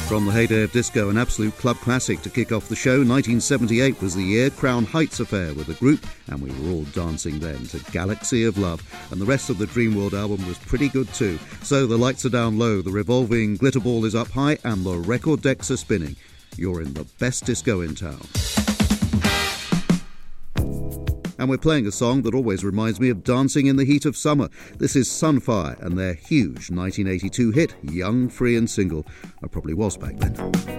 From the heyday of disco, an absolute club classic to kick off the show. 1978 was the year, Crown Heights Affair with the group, and we were all dancing then to Galaxy of Love. And the rest of the Dreamworld album was pretty good too. So the lights are down low, the revolving glitter ball is up high, and the record decks are spinning. You're in the best disco in town. And we're playing a song that always reminds me of dancing in the heat of summer. This is Sunfire and their huge 1982 hit, Young, Free and Single. I probably was back then.